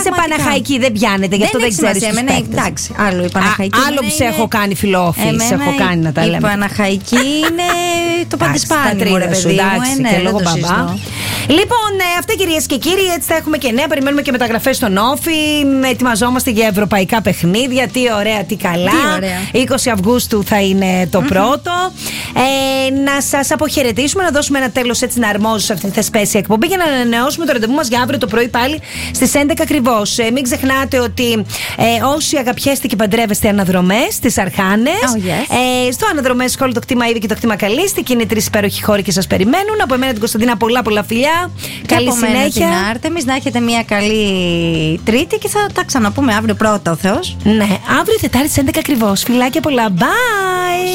είσαι Παναχαϊκή, δεν πιάνεται, γι' αυτό δεν ξέρεις. Εντάξει, άλλο η Παναχαϊκή. Άλλο σε έχω κάνει φιλόφιλ, σε έχω κάνει να τα λέμε. Η Παναχαϊκή είναι το παντισπάνιο, ρε παιδί μου. Και λόγω μπαμπά. Λοιπόν, αυτά κυρίες και κύριοι, έτσι θα έχουμε και νέα. Περιμένουμε και μεταγραφές στον Όφι. Ετοιμαζόμαστε για ευρωπαϊκά παιχνίδια. Τι ωραία, τι καλά. 20 Αυγούστου θα είναι το πρώτο. Να σας αποχαιρετήσουμε, να δώσουμε ένα τέλος έτσι να αρμόζει σε αυτή τη θεσπέσια εκπομπή για να ανανεώσουμε το ραντεβού μας για αύριο το πρωί πάλι στις 11 ακριβώς. Μην ξεχνάτε ότι όσοι αγαπιέστε και παντρεύεστε αναδρομές στις Αρχάνες, στο Αναδρομές Σχόλου το κτήμα Ήδη και το κτήμα Καλίστη, και είναι 3 υπέροχοι χώροι και σας περιμένουν. Από εμένα την Κωνσταντίνα, πολλά φιλιά. Καλή συνέχεια. Την Άρτεμις, να έχετε μια καλή Τρίτη και θα τα ξαναπούμε αύριο πρώτα ο Θεός. Ναι, αύριο Τετάρτη στις 11 ακριβώς. Φιλάκια πολλά. Bye!